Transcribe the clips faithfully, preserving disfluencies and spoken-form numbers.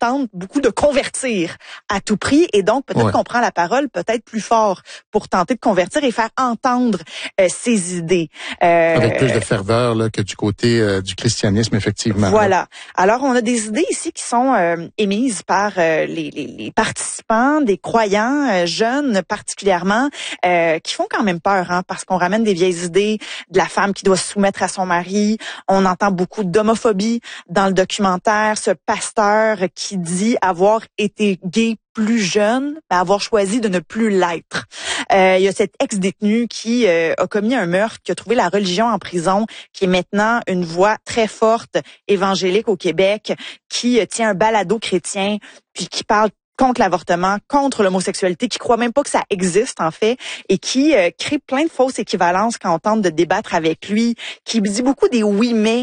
tente beaucoup de convertir à tout prix et donc peut-être ouais. qu'on prend la parole peut-être plus fort pour tenter de convertir et faire entendre euh, ses idées. Euh, Avec plus de ferveur là, que du côté euh, du christianisme, effectivement. Voilà. Là. Alors, on a des idées ici qui sont euh, émises par euh, les, les, les participants, des croyants euh, jeunes particulièrement, euh, qui font quand même peur, hein, parce qu'on ramène des vieilles idées de la femme qui doit se soumettre à son mari. On entend beaucoup d'homophobie dans le documentaire. Ce pasteur qui dit avoir été gay plus jeune, mais avoir choisi de ne plus l'être. Euh, il y a cet ex-détenu qui euh, a commis un meurtre, qui a trouvé la religion en prison, qui est maintenant une voix très forte évangélique au Québec, qui euh, tient un balado chrétien, puis qui parle contre l'avortement, contre l'homosexualité, qui croit même pas que ça existe en fait, et qui euh, crée plein de fausses équivalences quand on tente de débattre avec lui, qui dit beaucoup des oui mais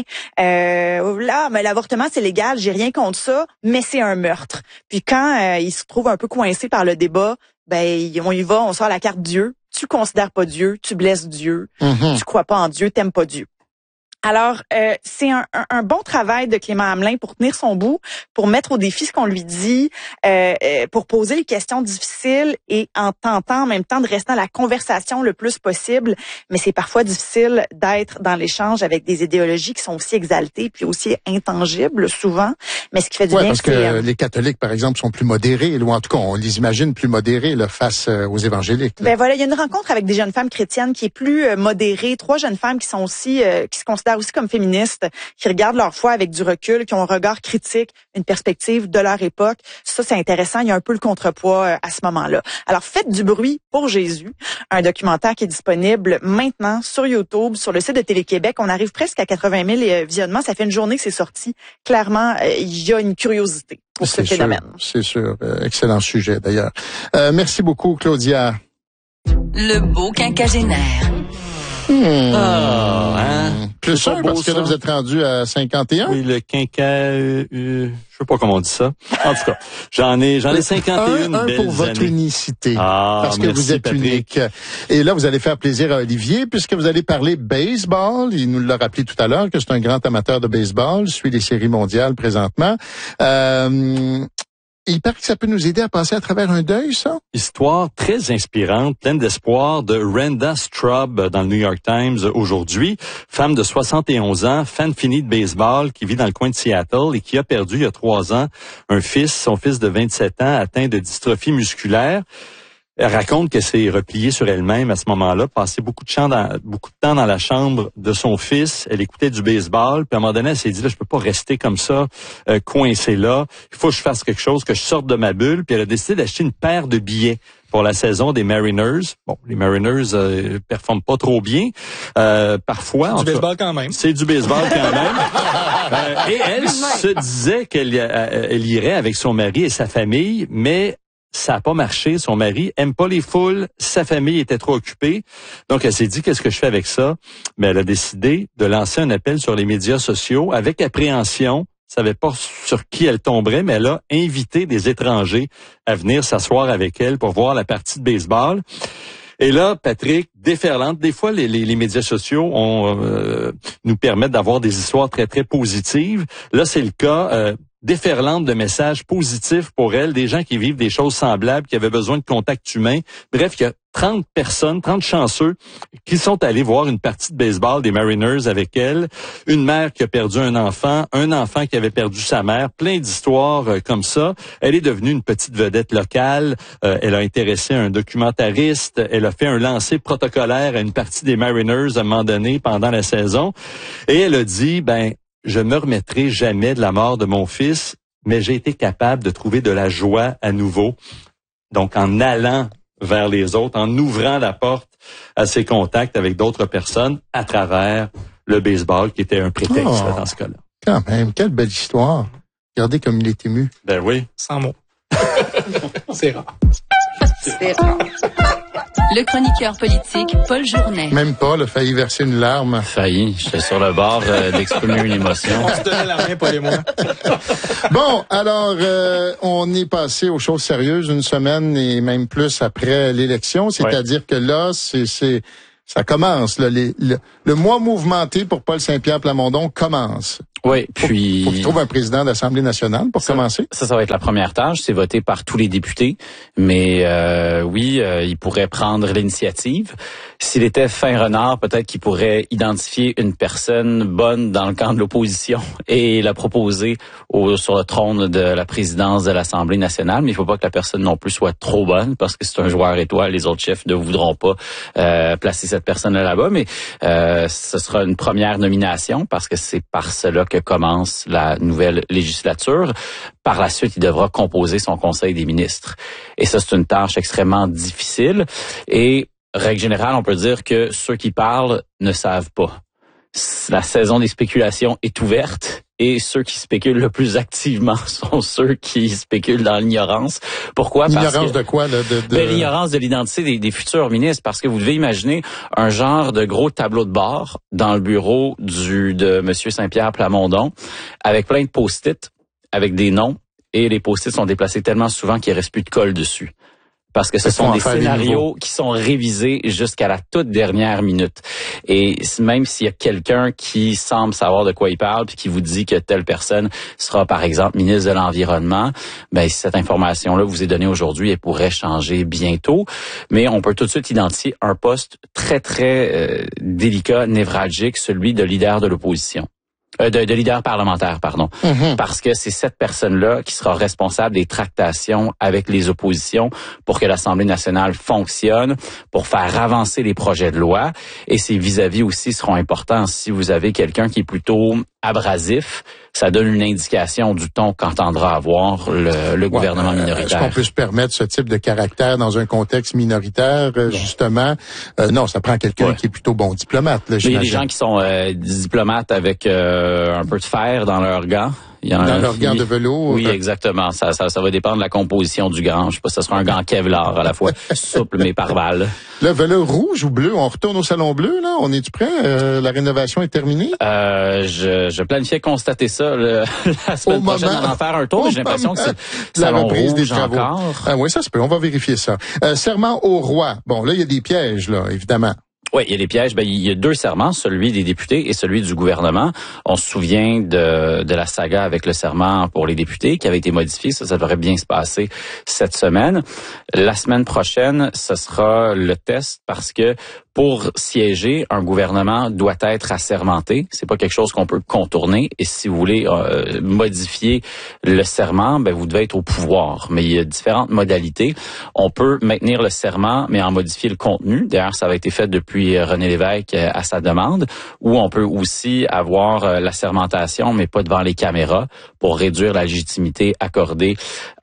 euh, là, mais l'avortement c'est légal, j'ai rien contre ça, mais c'est un meurtre. Puis quand euh, il se trouve un peu coincé par le débat, ben on y va, on sort la carte Dieu. Tu considères pas Dieu, tu blesses Dieu, mm-hmm. tu crois pas en Dieu, t'aimes pas Dieu. Alors, euh, c'est un, un, un bon travail de Clément Hamelin pour tenir son bout, pour mettre au défi ce qu'on lui dit, euh, euh, pour poser les questions difficiles et en tentant en même temps de rester dans la conversation le plus possible. Mais c'est parfois difficile d'être dans l'échange avec des idéologies qui sont aussi exaltées puis aussi intangibles souvent. Mais ce qui fait du ouais, bien, parce que euh, les catholiques, par exemple, sont plus modérés, ou en tout cas, on les imagine plus modérés là, face euh, aux évangéliques. Là. Ben voilà, il y a une rencontre avec des jeunes femmes chrétiennes qui est plus euh, modérée. Trois jeunes femmes qui sont aussi, euh, qui se considèrent aussi comme féministes, qui regardent leur foi avec du recul, qui ont un regard critique, une perspective de leur époque. Ça, c'est intéressant. Il y a un peu le contrepoids euh, à ce moment-là. Alors, faites du bruit pour Jésus, un documentaire qui est disponible maintenant sur YouTube, sur le site de Télé-Québec. On arrive presque à quatre-vingt mille euh, visionnements. Ça fait une journée que c'est sorti. Clairement, euh, il y a une curiosité pour ce phénomène. C'est sûr. Euh, excellent sujet, d'ailleurs. Euh, merci beaucoup, Claudia. Le beau quinquagénaire. Hmm. Ah, hein? Plus sûr, parce que là, vous êtes rendu à cinquante et un? Oui, le quinquet, euh, euh, je sais pas comment on dit ça. En tout cas, j'en ai, j'en ai cinquante et un un, un belles pour votre années. unicité. Ah, parce que merci, vous êtes Patrick. unique. Et là, vous allez faire plaisir à Olivier, puisque vous allez parler baseball. Il nous l'a rappelé tout à l'heure que c'est un grand amateur de baseball, suit les séries mondiales présentement. Euh, Il paraît que ça peut nous aider à passer à travers un deuil, ça? Histoire très inspirante, pleine d'espoir de Renda Straub dans le New York Times aujourd'hui. Femme de soixante et onze ans, fan finie de baseball, qui vit dans le coin de Seattle et qui a perdu il y a trois ans un fils, son fils de vingt-sept ans, atteint de dystrophie musculaire. Elle raconte qu'elle s'est repliée sur elle-même à ce moment-là, passé beaucoup de, champ dans, beaucoup de temps dans la chambre de son fils. Elle écoutait du baseball, puis à un moment donné, elle s'est dit, là, je peux pas rester comme ça, euh, coincée là. Il faut que je fasse quelque chose, que je sorte de ma bulle. Puis elle a décidé d'acheter une paire de billets pour la saison des Mariners. Bon, les Mariners euh, performent pas trop bien. Euh, parfois... C'est du baseball quand même. C'est du baseball quand même. euh, et elle se disait qu'elle euh, elle irait avec son mari et sa famille, mais... ça n'a pas marché. Son mari aime pas les foules. Sa famille était trop occupée. Donc, elle s'est dit, qu'est-ce que je fais avec ça? Mais elle a décidé de lancer un appel sur les médias sociaux avec appréhension. Elle savait pas sur qui elle tomberait, mais elle a invité des étrangers à venir s'asseoir avec elle pour voir la partie de baseball. Et là, Patrick, déferlante. Des fois, les, les, les médias sociaux ont, euh, nous permettent d'avoir des histoires très, très positives. Là, c'est le cas. Euh, déferlante de messages positifs pour elle, des gens qui vivent des choses semblables, qui avaient besoin de contact humain. Bref, il y a trente personnes, trente chanceux qui sont allés voir une partie de baseball des Mariners avec elle. Une mère qui a perdu un enfant, un enfant qui avait perdu sa mère, plein d'histoires euh, comme ça. Elle est devenue une petite vedette locale. Euh, elle a intéressé un documentariste. Elle a fait un lancer protocolaire à une partie des Mariners à un moment donné pendant la saison. Et elle a dit, ben, je me remettrai jamais de la mort de mon fils, mais j'ai été capable de trouver de la joie à nouveau. Donc, en allant vers les autres, en ouvrant la porte à ses contacts avec d'autres personnes à travers le baseball, qui était un prétexte oh, là, dans ce cas-là. Quand même, quelle belle histoire. Regardez comme il est ému. Ben oui. Sans mots. C'est rare. C'est rare. Le chroniqueur politique, Paul Journet. Même pas, le failli verser une larme. Failli, j'étais sur le bord euh, d'exprimer une émotion. On se donnait la main, Paul et moi. Bon, alors, euh, on est passé aux choses sérieuses une semaine et même plus après l'élection, c'est-à-dire ouais. que là, c'est, c'est, ça commence. Là, les, le, le mois mouvementé pour Paul Saint-Pierre Plamondon commence. Oui, puis... Faut, faut qu'il trouve un président de l'Assemblée nationale pour ça, commencer. Ça, ça va être la première tâche. C'est voté par tous les députés. Mais euh, oui, euh, il pourrait prendre l'initiative. S'il était fin renard, peut-être qu'il pourrait identifier une personne bonne dans le camp de l'opposition et la proposer au, sur le trône de la présidence de l'Assemblée nationale. Mais il ne faut pas que la personne non plus soit trop bonne parce que c'est un joueur étoile. Les autres chefs ne voudront pas euh, placer cette personne-là là-bas. Mais euh, ce sera une première nomination parce que c'est par cela que commence la nouvelle législature. Par la suite, il devra composer son Conseil des ministres. Et ça, c'est une tâche extrêmement difficile. Et règle générale, on peut dire que ceux qui parlent ne savent pas. La saison des spéculations est ouverte et ceux qui spéculent le plus activement sont ceux qui spéculent dans l'ignorance. Pourquoi? L'ignorance de quoi? Là, de, de... Ben, l'ignorance de l'identité des, des futurs ministres, parce que vous devez imaginer un genre de gros tableau de bord dans le bureau du de M. Saint-Pierre Plamondon avec plein de post-it, avec des noms, et les post-it sont déplacés tellement souvent qu'il ne reste plus de colle dessus. Parce que ce sont des scénarios qui sont révisés jusqu'à la toute dernière minute. Et même s'il y a quelqu'un qui semble savoir de quoi il parle puis qui vous dit que telle personne sera, par exemple, ministre de l'Environnement, ben si cette information-là vous est donnée aujourd'hui, elle pourrait changer bientôt. Mais on peut tout de suite identifier un poste très, très euh, délicat, névralgique, celui de leader de l'opposition. Euh, de, de leader parlementaire, pardon. Mm-hmm. Parce que c'est cette personne-là qui sera responsable des tractations avec les oppositions pour que l'Assemblée nationale fonctionne, pour faire avancer les projets de loi. Et ces vis-à-vis aussi seront importants. Si vous avez quelqu'un qui est plutôt abrasif, ça donne une indication du ton qu'entendra avoir le, le gouvernement ouais, euh, minoritaire. Est-ce qu'on peut se permettre ce type de caractère dans un contexte minoritaire, euh, justement? Euh, non, ça prend quelqu'un ouais. qui est plutôt bon diplomate. Là, mais il y a des gens qui sont euh, diplomates avec euh, un peu de fer dans leurs gants. Il y en a dans leur gant de velours. Oui, exactement. Ça, ça, ça va dépendre de la composition du gant. Je sais pas si ça sera un gant Kevlar à la fois souple mais par balle. Le velours rouge ou bleu, on retourne au salon bleu, là? On est-tu prêt? Euh, la rénovation est terminée? Euh, je, je planifiais constater ça le, la semaine au prochaine, moment, en faire un tour. J'ai l'impression que c'est la salon reprise rouge des travaux. Encore. Ah oui, ça se peut. On va vérifier ça. Euh, serment au roi. Bon, là, il y a des pièges, là, évidemment. Oui, il y a des pièges. Ben, il y a deux serments, celui des députés et celui du gouvernement. On se souvient de, de la saga avec le serment pour les députés qui avait été modifié. Ça, ça devrait bien se passer cette semaine. La semaine prochaine, ce sera le test parce que pour siéger, un gouvernement doit être assermenté. C'est pas quelque chose qu'on peut contourner. Et si vous voulez euh, modifier le serment, ben vous devez être au pouvoir. Mais il y a différentes modalités. On peut maintenir le serment, mais en modifier le contenu. D'ailleurs, ça avait été fait depuis René Lévesque à sa demande. Ou on peut aussi avoir l'assermentation, mais pas devant les caméras, pour réduire la légitimité accordée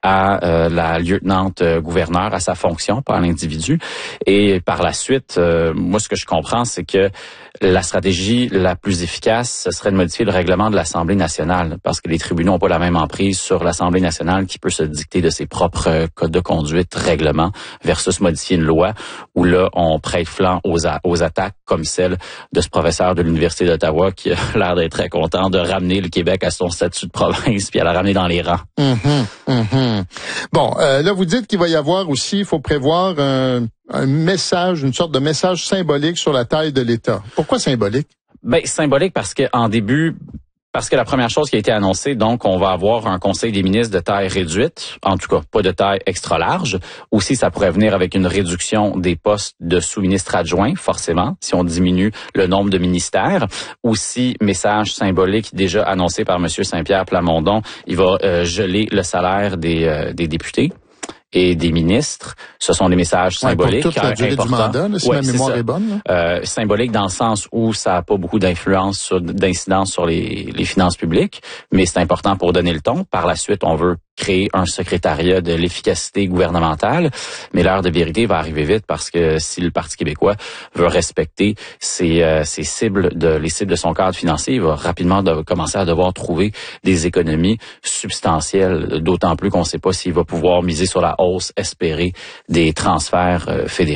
à euh, la lieutenant-gouverneur, à sa fonction, pas à l'individu. Et par la suite, euh, moi, ce que je comprends, c'est que la stratégie la plus efficace, ce serait de modifier le règlement de l'Assemblée nationale, parce que les tribunaux n'ont pas la même emprise sur l'Assemblée nationale qui peut se dicter de ses propres codes de conduite, règlements, versus modifier une loi où là, on prête flanc aux, a- aux attaques comme celle de ce professeur de l'Université d'Ottawa qui a l'air d'être très content de ramener le Québec à son statut de province puis à la ramener dans les rangs. Mm-hmm, mm-hmm. Bon, euh, là, vous dites qu'il va y avoir aussi, il faut prévoir un, un message, une sorte de message symbolique sur la taille de l'État. Pourquoi symbolique? Ben, symbolique parce que en début, parce que la première chose qui a été annoncée, donc, on va avoir un conseil des ministres de taille réduite, en tout cas, pas de taille extra large. Aussi, ça pourrait venir avec une réduction des postes de sous-ministres adjoints, forcément, si on diminue le nombre de ministères. Aussi, message symbolique déjà annoncé par M. Saint-Pierre Plamondon, il va euh, geler le salaire des, euh, des députés et des ministres. Ce sont des messages symboliques. Ouais, pour toute la durée du mandat, là, si ouais, ma mémoire est, est bonne. Euh, symbolique dans le sens où ça n'a pas beaucoup d'influence, sur, d'incidence sur les, les finances publiques, mais c'est important pour donner le ton. Par la suite, on veut créer un secrétariat de l'efficacité gouvernementale, mais l'heure de vérité va arriver vite parce que si le Parti québécois veut respecter ses, euh, ses cibles, de, les cibles de son cadre financier, il va rapidement de, commencer à devoir trouver des économies substantielles, d'autant plus qu'on ne sait pas s'il va pouvoir miser sur la hausse espérée des transferts euh, fédéraux.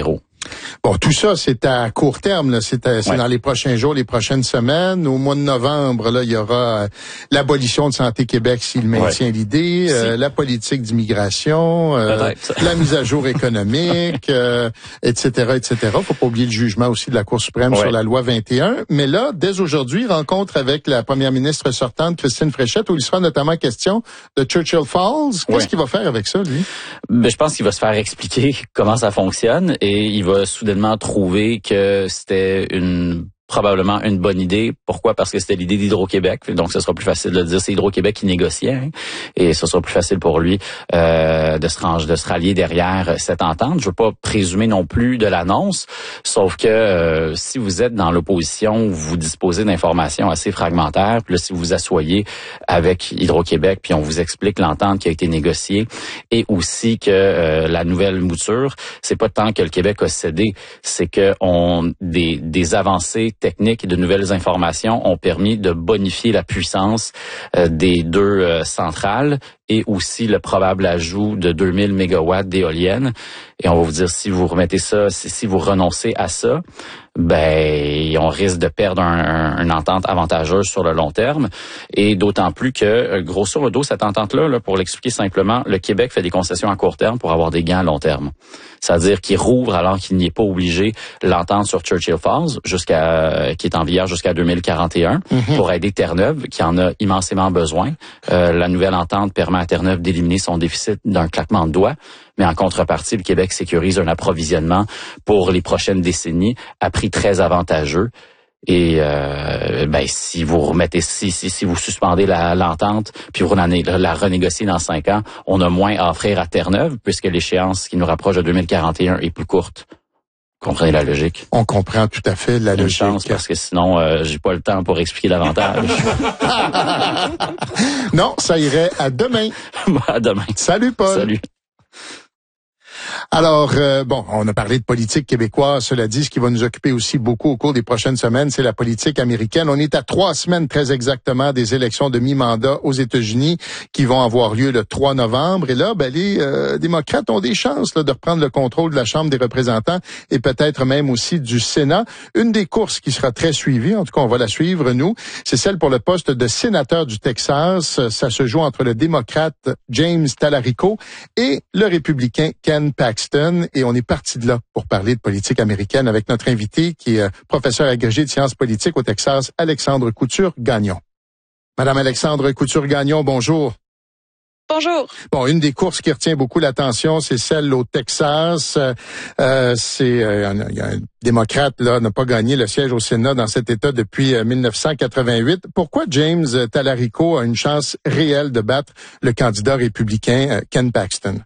Bon, tout ça, c'est à court terme, là. C'est, à, c'est ouais. dans les prochains jours, les prochaines semaines. Au mois de novembre, là, il y aura euh, l'abolition de Santé Québec s'il maintient ouais. l'idée, euh, si. la politique d'immigration, euh, la mise à jour économique, euh, et cetera, et cetera. Faut pas oublier le jugement aussi de la Cour suprême ouais. sur la loi vingt et un. Mais là, dès aujourd'hui, rencontre avec la première ministre sortante, Christine Fréchette, où il sera notamment question de Churchill Falls. Qu'est-ce ouais. qu'il va faire avec ça, lui? Ben, je pense qu'il va se faire expliquer comment ça fonctionne et il va soudainement trouvé que c'était une probablement une bonne idée. Pourquoi? Parce que c'était l'idée d'Hydro-Québec. Donc, ce sera plus facile de le dire. C'est Hydro-Québec qui négociait. Hein, et ce sera plus facile pour lui euh, de se ranger, de se rallier derrière cette entente. Je veux pas présumer non plus de l'annonce, sauf que euh, si vous êtes dans l'opposition, vous disposez d'informations assez fragmentaires. Puis là, si vous vous asseyez avec Hydro-Québec, puis on vous explique l'entente qui a été négociée, et aussi que euh, la nouvelle mouture, c'est pas tant que le Québec a cédé, c'est que on des, des avancées techniques et de nouvelles informations ont permis de bonifier la puissance euh, des deux euh, centrales et aussi le probable ajout de deux mille mégawatts d'éoliennes. Et on va vous dire, si vous remettez ça, si, si vous renoncez à ça, ben on risque de perdre un, un, une entente avantageuse sur le long terme. Et d'autant plus que, grosso modo, cette entente-là, là, pour l'expliquer simplement, le Québec fait des concessions à court terme pour avoir des gains à long terme. C'est-à-dire qu'il rouvre alors qu'il n'y est pas obligé l'entente sur Churchill Falls, jusqu'à qui est en vigueur jusqu'à deux mille quarante et un, mm-hmm. pour aider Terre-Neuve, qui en a immensément besoin. Euh, la nouvelle entente permet à Terre-Neuve d'éliminer son déficit d'un claquement de doigts, mais en contrepartie, le Québec sécurise un approvisionnement pour les prochaines décennies à prix très avantageux. Et euh, ben si vous remettez si si, si vous suspendez la, l'entente puis vous la, la renégociez dans cinq ans, on a moins à offrir à Terre-Neuve puisque l'échéance qui nous rapproche de deux mille quarante et un est plus courte. Comprenez la logique. On comprend tout à fait la Une logique. Chance parce que sinon euh, j'ai pas le temps pour expliquer davantage. Non, ça irait à demain. À demain. Salut Paul. Salut. Alors, euh, bon, on a parlé de politique québécoise. Cela dit, ce qui va nous occuper aussi beaucoup au cours des prochaines semaines, c'est la politique américaine. On est à trois semaines très exactement des élections de mi-mandat aux États-Unis qui vont avoir lieu le trois novembre. Et là, ben, les euh, démocrates ont des chances là, de reprendre le contrôle de la Chambre des représentants et peut-être même aussi du Sénat. Une des courses qui sera très suivie, en tout cas, on va la suivre, nous, c'est celle pour le poste de sénateur du Texas. Ça se joue entre le démocrate James Talarico et le républicain Ken Paxton. Et on est parti de là pour parler de politique américaine avec notre invité qui est professeur agrégé de sciences politiques au Texas, Alexandre Couture-Gagnon. Madame Alexandre Couture-Gagnon, bonjour. Bonjour. Bon, une des courses qui retient beaucoup l'attention, c'est celle au Texas. Euh, c'est euh, il y a un démocrate là n'a pas gagné le siège au Sénat dans cet État depuis euh, dix-neuf cent quatre-vingt-huit. Pourquoi James Talarico a une chance réelle de battre le candidat républicain euh, Ken Paxton?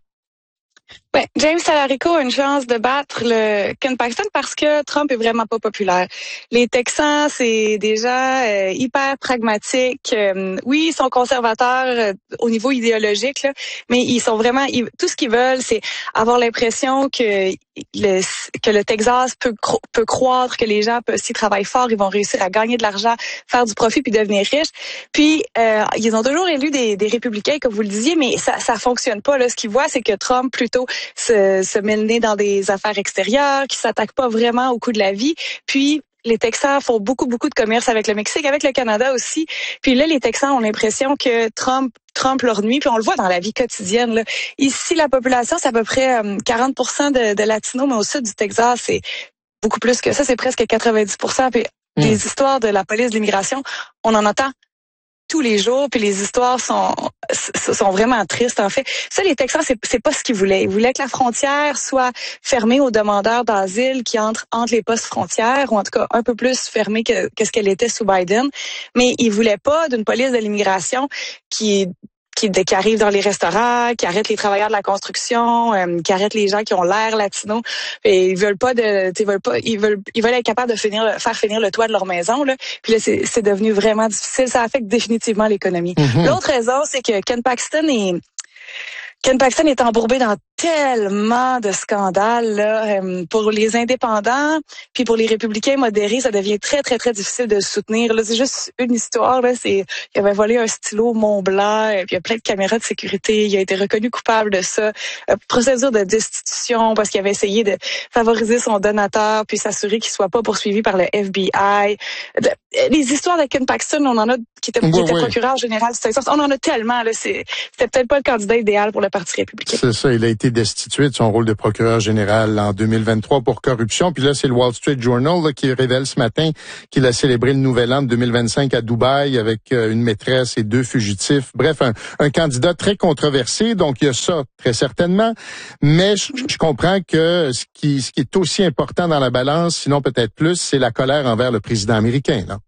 Ben, James Talarico a une chance de battre le Ken Paxton parce que Trump est vraiment pas populaire. Les Texans, c'est des gens euh, hyper pragmatiques. Euh, oui, ils sont conservateurs euh, au niveau idéologique, là, mais ils sont vraiment... Ils, tout ce qu'ils veulent, c'est avoir l'impression que le, que le Texas peut, cro- peut croître, que les gens, s'ils travaillent fort, ils vont réussir à gagner de l'argent, faire du profit puis devenir riches. Puis, euh, ils ont toujours élu des, des républicains, comme vous le disiez, mais ça ça fonctionne pas. Là. Ce qu'ils voient, c'est que Trump, plutôt, se, se met le nez dans des affaires extérieures, qui s'attaquent pas vraiment au coût de la vie. Puis, les Texans font beaucoup, beaucoup de commerce avec le Mexique, avec le Canada aussi. Puis là, les Texans ont l'impression que Trump Trump leur nuit, puis on le voit dans la vie quotidienne. Là. Ici, la population, c'est à peu près euh, quarante pour cent de, de Latinos, mais au sud du Texas, c'est beaucoup plus que ça, c'est presque quatre-vingt-dix pour cent. Puis mmh. les histoires de la police de l'immigration, on en entend tous les jours, puis les histoires sont sont vraiment tristes en fait. Ça, les Texans, c'est c'est pas ce qu'ils voulaient. Ils voulaient que la frontière soit fermée aux demandeurs d'asile qui entrent entre les postes frontières, ou en tout cas un peu plus fermée que, que ce qu'elle était sous Biden. Mais ils voulaient pas d'une police de l'immigration qui qui, qui arrive dans les restaurants, qui arrête les travailleurs de la construction, euh, qui arrête les gens qui ont l'air latinos. Et ils veulent pas de, ils veulent pas, ils veulent, ils veulent être capables de finir, faire finir le toit de leur maison là. Puis là, c'est, c'est devenu vraiment difficile. Ça affecte définitivement l'économie. Mm-hmm. L'autre raison, c'est que Ken Paxton est Ken Paxton est embourbé dans tellement de scandales là. Euh, pour les indépendants, puis pour les républicains modérés, ça devient très, très, très difficile de le soutenir. Là, c'est juste une histoire. Là, c'est il avait volé un stylo Montblanc, puis il y a plein de caméras de sécurité. Il a été reconnu coupable de ça. Euh, procédure de destitution parce qu'il avait essayé de favoriser son donateur, puis s'assurer qu'il soit pas poursuivi par le F B I. De, les histoires de Ken Paxton, on en a qui était, qui oui, était oui. procureur général du Texas. On en a tellement. Là, c'est, c'était peut-être pas le candidat idéal pour le Parti républicain. C'est ça, il a été destitué de son rôle de procureur général en deux mille vingt-trois pour corruption. Puis là, c'est le Wall Street Journal là, qui révèle ce matin qu'il a célébré le Nouvel An de deux mille vingt-cinq à Dubaï avec euh, une maîtresse et deux fugitifs. Bref, un, un candidat très controversé. Donc, il y a ça, très certainement. Mais je, je comprends que ce qui, ce qui est aussi important dans la balance, sinon peut-être plus, c'est la colère envers le président américain, là.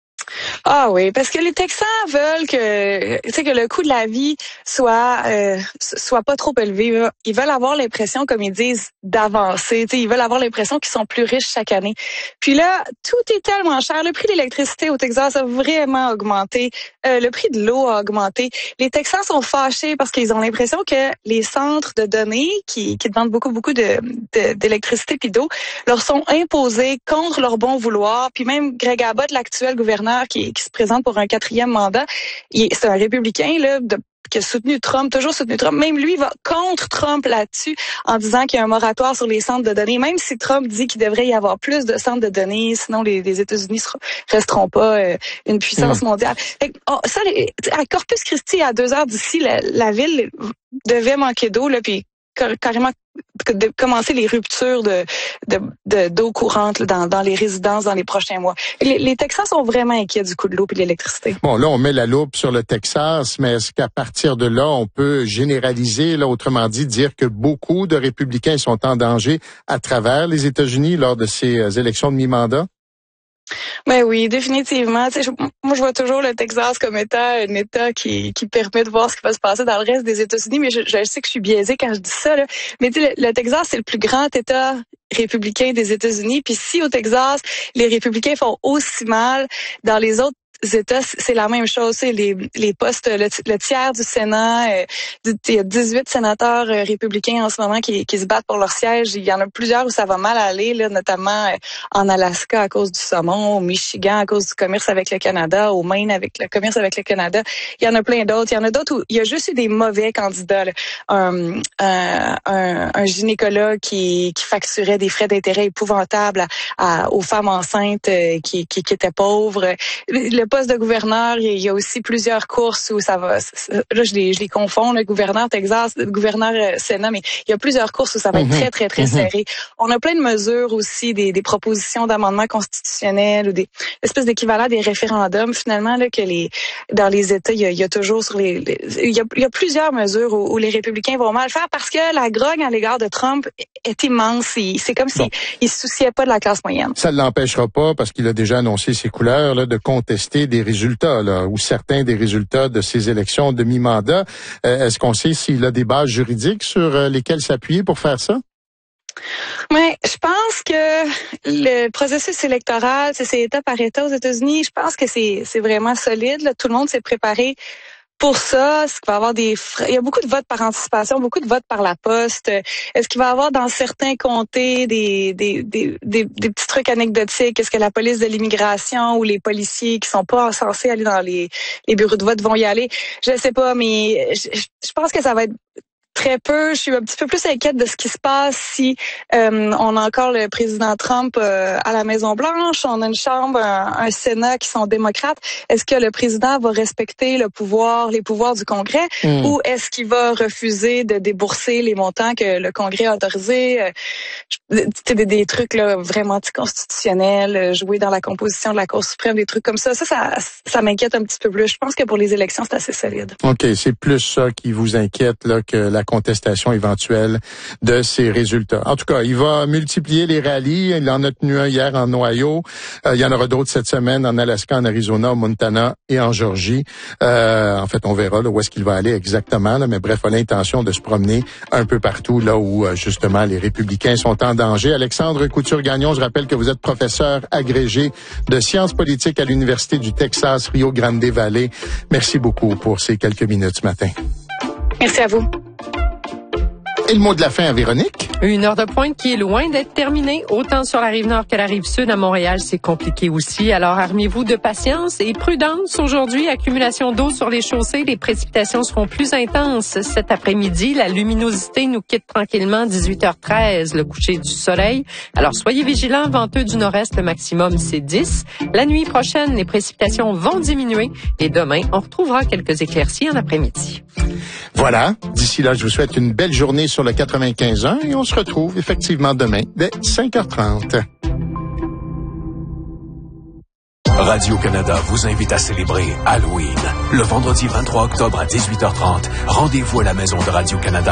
Ah oui, parce que les Texans veulent que, tu sais, que le coût de la vie soit euh, soit pas trop élevé. Ils veulent avoir l'impression, comme ils disent, d'avancer. Tu sais, ils veulent avoir l'impression qu'ils sont plus riches chaque année. Puis là, tout est tellement cher. Le prix de l'électricité au Texas a vraiment augmenté. Euh, le prix de l'eau a augmenté. Les Texans sont fâchés parce qu'ils ont l'impression que les centres de données qui, qui demandent beaucoup, beaucoup de, de, d'électricité puis d'eau leur sont imposés contre leur bon vouloir. Puis même Greg Abbott, l'actuel gouverneur, Qui, qui se présente pour un quatrième mandat. Il, c'est un républicain là, de, qui a soutenu Trump, toujours soutenu Trump. Même lui va contre Trump là-dessus en disant qu'il y a un moratoire sur les centres de données. Même si Trump dit qu'il devrait y avoir plus de centres de données, sinon les, les États-Unis ne resteront pas euh, une puissance mmh. mondiale. Fait que, oh, ça, les, à Corpus Christi, à deux heures d'ici, la, la ville devait manquer d'eau, là, puis carrément de commencer les ruptures de, de, de d'eau courante là, dans, dans les résidences dans les prochains mois. Les, les Texans sont vraiment inquiets du coût de l'eau et de l'électricité. Bon, là, on met la loupe sur le Texas, mais est-ce qu'à partir de là, on peut généraliser, là, autrement dit, dire que beaucoup de républicains sont en danger à travers les États-Unis lors de ces élections de mi-mandat? Ben oui, définitivement. Tu sais, je, moi, je vois toujours le Texas comme étant un État qui, qui permet de voir ce qui va se passer dans le reste des États-Unis, mais je, je sais que je suis biaisée quand je dis ça, là. Mais tu sais, le, le Texas, c'est le plus grand État républicain des États-Unis. Puis si au Texas, les républicains font aussi mal, dans les autres États, c'est la même chose. C'est les, les postes, le, le tiers du Sénat, euh, il y a dix-huit sénateurs euh, républicains en ce moment qui, qui se battent pour leur siège. Il y en a plusieurs où ça va mal aller, là, notamment euh, en Alaska à cause du saumon, au Michigan à cause du commerce avec le Canada, au Maine avec le commerce avec le Canada. Il y en a plein d'autres. Il y en a d'autres où il y a juste eu des mauvais candidats. Là. Un, un, un, un gynécologue qui, qui facturait des frais d'intérêt épouvantables à, à, aux femmes enceintes euh, qui, qui, qui étaient pauvres. Le poste de gouverneur, il y a aussi plusieurs courses où ça va. Là, je les, je les confonds, le gouverneur Texas, le gouverneur euh, Sénat, mais il y a plusieurs courses où ça va être très, très, très serré. On a plein de mesures aussi, des, des propositions d'amendements constitutionnels ou des espèces d'équivalents des référendums, finalement, là, que les dans les États, il y a, il y a toujours sur les, les il, y a, il y a plusieurs mesures où, où les républicains vont mal faire parce que la grogne à l'égard de Trump est immense. Et c'est comme s'il ne se souciait pas de la classe moyenne. Ça ne l'empêchera pas, parce qu'il a déjà annoncé ses couleurs, là, de contester des résultats, là, ou certains des résultats de ces élections de mi-mandat. Euh, est-ce qu'on sait s'il a des bases juridiques sur euh, lesquelles s'appuyer pour faire ça? Oui, je pense que le processus électoral, c'est État par État aux États-Unis, je pense que c'est c'est vraiment solide. Là. Tout le monde s'est préparé pour ça. Est-ce qu'il va y avoir des frais? Il y a beaucoup de votes par anticipation, beaucoup de votes par la poste. Est-ce qu'il va y avoir dans certains comtés des des des des, des petits trucs anecdotiques? Est-ce que la police de l'immigration ou les policiers qui sont pas censés aller dans les les bureaux de vote vont y aller? Je sais pas, mais je, je pense que ça va être très peu. Je suis un petit peu plus inquiète de ce qui se passe si euh, on a encore le président Trump euh, à la Maison-Blanche, on a une chambre, un, un Sénat qui sont démocrates. Est-ce que le président va respecter le pouvoir, les pouvoirs du Congrès, mmh. ou est-ce qu'il va refuser de débourser les montants que le Congrès a autorisés? Euh, des, des trucs là vraiment anticonstitutionnels, jouer dans la composition de la Cour suprême, des trucs comme ça. Ça, ça, ça m'inquiète un petit peu plus. Je pense que pour les élections, c'est assez solide. OK, c'est plus ça qui vous inquiète là que la contestation éventuelle de ces résultats. En tout cas, il va multiplier les rallyes. Il en a tenu un hier en Ohio. Euh, il y en aura d'autres cette semaine en Alaska, en Arizona, au Montana et en Georgie. Euh, en fait, on verra là, où est-ce qu'il va aller exactement. Là, mais bref, il a l'intention de se promener un peu partout là où justement les républicains sont en danger. Alexandre Couture-Gagnon, je rappelle que vous êtes professeur agrégé de sciences politiques à l'Université du Texas, Rio Grande Valley. Merci beaucoup pour ces quelques minutes ce matin. Merci à vous. Et le mot de la fin à Véronique. Une heure de pointe qui est loin d'être terminée. Autant sur la rive nord que la rive sud. À Montréal, c'est compliqué aussi. Alors, armez-vous de patience et prudence aujourd'hui. Accumulation d'eau sur les chaussées. Les précipitations seront plus intenses cet après-midi. La luminosité nous quitte tranquillement. dix-huit heures treize, le coucher du soleil. Alors, soyez vigilants. Venteux du nord-est, le maximum, c'est dix. La nuit prochaine, les précipitations vont diminuer. Et demain, on retrouvera quelques éclaircies en après-midi. Voilà. D'ici là, je vous souhaite une belle journée sur le quatre-vingt-quinze ans et on se retrouve effectivement demain dès cinq heures trente. Radio-Canada vous invite à célébrer Halloween. Le vendredi vingt-trois octobre à dix-huit heures trente, rendez-vous à la maison de Radio-Canada